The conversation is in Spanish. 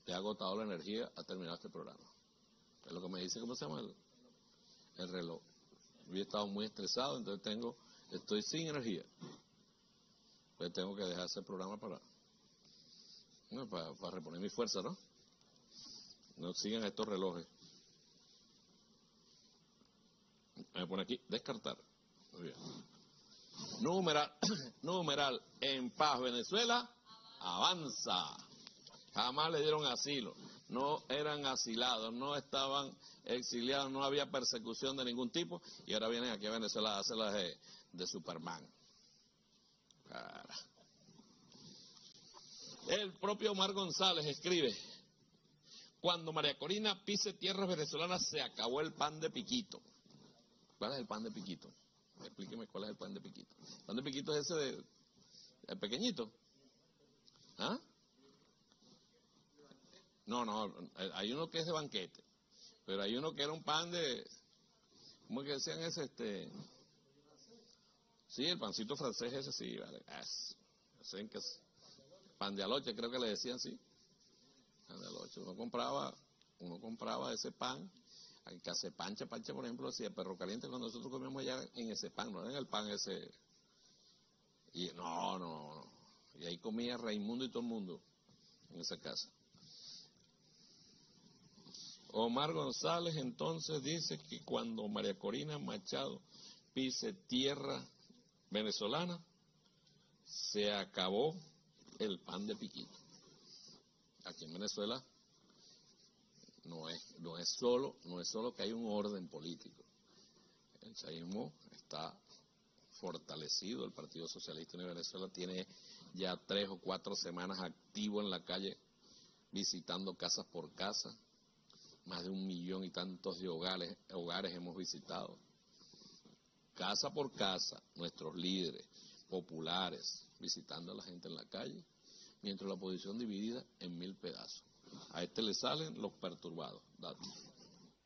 Te ha agotado la energía a terminar este programa. Es lo que me dice, ¿cómo se llama? El reloj. Yo he estado muy estresado, entonces estoy sin energía. Entonces tengo que dejar ese programa para reponer mi fuerza, ¿no? No sigan estos relojes. Me pone aquí, descartar. Muy bien. Numeral, en paz Venezuela, avanza. Jamás le dieron asilo, no eran asilados, no estaban exiliados, no había persecución de ningún tipo, y ahora vienen aquí a Venezuela a hacerlas de Superman. Cara. El propio Omar González escribe: cuando María Corina pise tierras venezolanas se acabó el pan de piquito. ¿Cuál es el pan de piquito? Explíqueme cuál es el pan de piquito. El pan de piquito es ese el pequeñito. ¿Ah? No, hay uno que es de banquete, pero hay uno que era un pan de, ¿cómo es que decían ese? Sí, el pancito francés ese sí, vale. Pan de aloche, creo que le decían, sí. Pan de aloche. Uno compraba ese pan, que hace pancha, por ejemplo, decía Perro Caliente, cuando nosotros comíamos allá en ese pan, no en el pan ese. Y no. Y ahí comía Raimundo y todo el mundo en esa casa. Omar González entonces dice que cuando María Corina Machado pise tierra venezolana, se acabó el pan de piquito. Aquí en Venezuela no es solo que hay un orden político. El chavismo está fortalecido, el Partido Socialista de Venezuela tiene ya 3 o 4 semanas activo en la calle, visitando casas por casa. Más de 1 millón y tantos de hogares hemos visitado. Casa por casa, nuestros líderes populares visitando a la gente en la calle, mientras la oposición dividida en 1000 pedazos. A este le salen los perturbados. Datos.